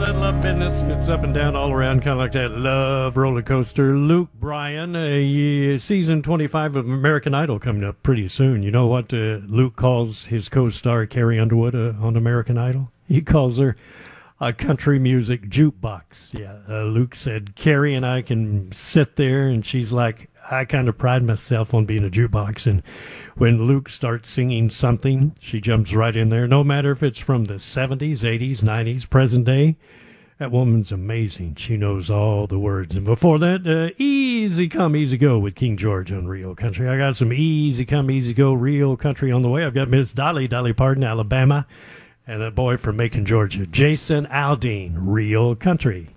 that love business. It's up and down all around, kind of like that love roller coaster. Luke Bryan, season 25 of American Idol coming up pretty soon. You know what Luke calls his co-star Carrie Underwood on American Idol? He calls her a country music jukebox. Yeah, Luke said, Carrie and I can sit there, and she's like, I kind of pride myself on being a jukebox, and when Luke starts singing something, she jumps right in there, no matter if it's from the 70s, 80s, 90s, present day. That woman's amazing. She knows all the words. And before that, Easy Come, Easy Go with King George on Real Country. I got some Easy Come, Easy Go Real Country on the way. I've got Miss Dolly Parton, Alabama, and that boy from Macon, Georgia, Jason Aldean, Real Country.